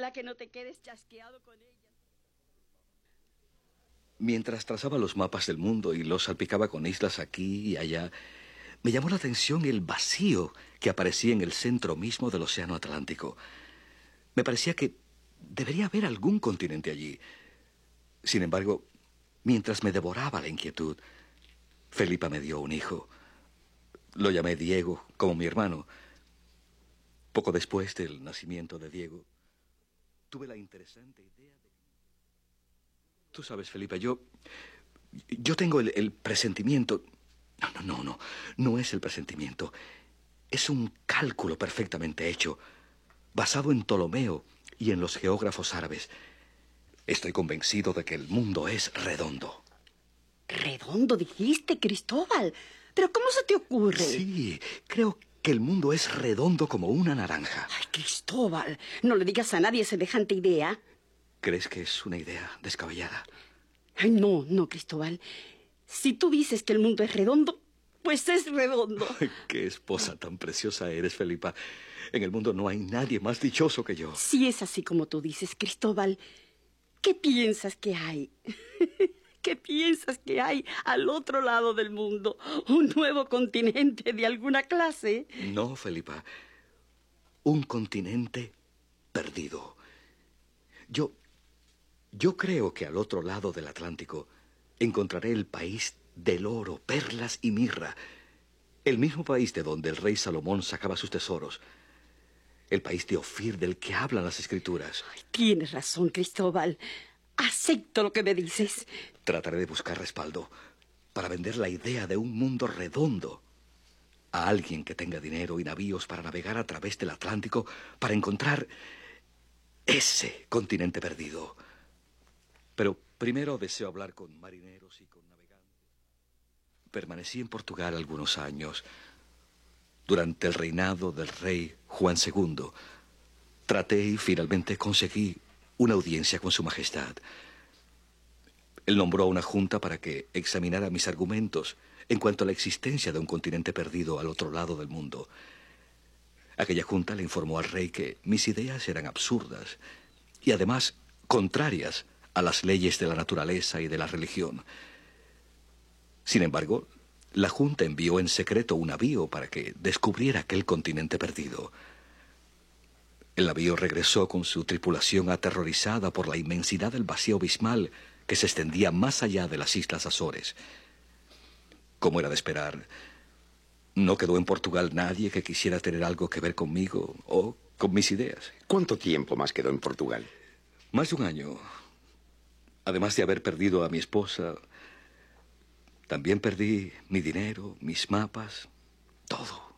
Ojalá que no te quedes chasqueado con ella. Mientras trazaba los mapas del mundo y los salpicaba con islas aquí y allá, me llamó la atención el vacío que aparecía en el centro mismo del Océano Atlántico. Me parecía que debería haber algún continente allí. Sin embargo, mientras me devoraba la inquietud, Felipa me dio un hijo. Lo llamé Diego, como mi hermano. Poco después del nacimiento de Diego, tuve la interesante idea de... Tú sabes, Felipa, yo tengo el presentimiento... No es el presentimiento. Es un cálculo perfectamente hecho, basado en Ptolomeo y en los geógrafos árabes. Estoy convencido de que el mundo es redondo. ¿Redondo dijiste, Cristóbal? ¿Pero cómo se te ocurre? Sí, creo que el mundo es redondo como una naranja. Ay, Cristóbal, no le digas a nadie semejante idea. ¿Crees que es una idea descabellada? Ay, no, Cristóbal. Si tú dices que el mundo es redondo, pues es redondo. Ay, qué esposa tan preciosa eres, Felipa. En el mundo no hay nadie más dichoso que yo. Si es así como tú dices, Cristóbal, ¿qué piensas que hay? ¿Qué piensas que hay al otro lado del mundo? ¿Un nuevo continente de alguna clase? No, Felipa. Un continente perdido. Yo creo que al otro lado del Atlántico encontraré el país del oro, perlas y mirra. El mismo país de donde el rey Salomón sacaba sus tesoros. El país de Ofir del que hablan las escrituras. Ay, tienes razón, Cristóbal. Acepto lo que me dices. Trataré de buscar respaldo para vender la idea de un mundo redondo a alguien que tenga dinero y navíos para navegar a través del Atlántico para encontrar ese continente perdido. Pero primero deseo hablar con marineros y con navegantes. Permanecí en Portugal algunos años. Durante el reinado del rey Juan II, traté y finalmente conseguí una audiencia con su majestad. Él nombró a una junta para que examinara mis argumentos en cuanto a la existencia de un continente perdido al otro lado del mundo. Aquella junta le informó al rey que mis ideas eran absurdas y además contrarias a las leyes de la naturaleza y de la religión. Sin embargo, la junta envió en secreto un navío para que descubriera aquel continente perdido. El navío regresó con su tripulación aterrorizada por la inmensidad del vacío abismal que se extendía más allá de las Islas Azores. Como era de esperar, no quedó en Portugal nadie que quisiera tener algo que ver conmigo o con mis ideas. ¿Cuánto tiempo más quedó en Portugal? Más de un año. Además de haber perdido a mi esposa, también perdí mi dinero, mis mapas, todo.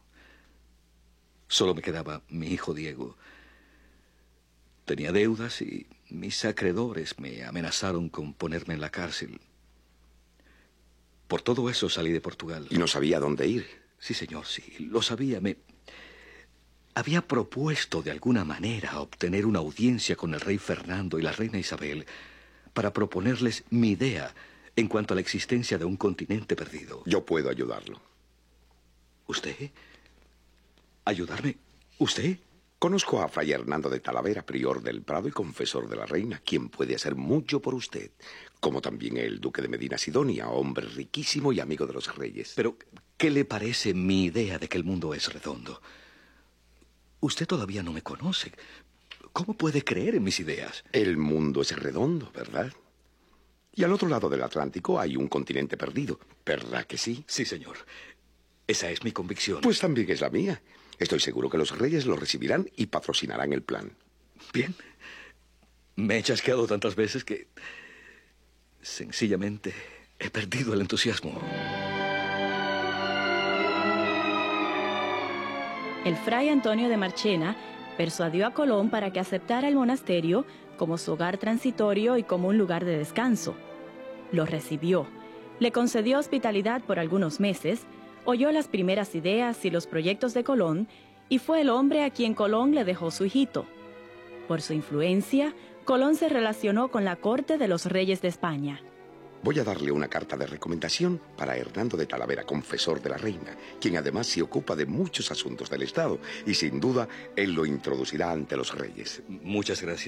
Solo me quedaba mi hijo Diego. Tenía deudas y mis acreedores me amenazaron con ponerme en la cárcel. Por todo eso salí de Portugal. ¿Y no sabía dónde ir? Sí, señor, sí, lo sabía. Me había propuesto de alguna manera obtener una audiencia con el rey Fernando y la reina Isabel para proponerles mi idea en cuanto a la existencia de un continente perdido. Yo puedo ayudarlo. ¿Usted? ¿Ayudarme? ¿Usted? Conozco a Fray Hernando de Talavera, prior del Prado y confesor de la reina, quien puede hacer mucho por usted, como también el duque de Medina Sidonia, hombre riquísimo y amigo de los reyes. Pero, ¿qué le parece mi idea de que el mundo es redondo? Usted todavía no me conoce. ¿Cómo puede creer en mis ideas? El mundo es redondo, ¿verdad? Y al otro lado del Atlántico hay un continente perdido, ¿verdad que sí? Sí, señor. Esa es mi convicción. Pues también es la mía. Estoy seguro que los reyes lo recibirán y patrocinarán el plan. Bien. Me he chasqueado tantas veces que sencillamente he perdido el entusiasmo. El fray Antonio de Marchena persuadió a Colón para que aceptara el monasterio como su hogar transitorio y como un lugar de descanso. Lo recibió, le concedió hospitalidad por algunos meses, oyó las primeras ideas y los proyectos de Colón y fue el hombre a quien Colón le dejó su hijito. Por su influencia, Colón se relacionó con la corte de los reyes de España. Voy a darle una carta de recomendación para Hernando de Talavera, confesor de la reina, quien además se ocupa de muchos asuntos del Estado y sin duda él lo introducirá ante los reyes. Muchas gracias.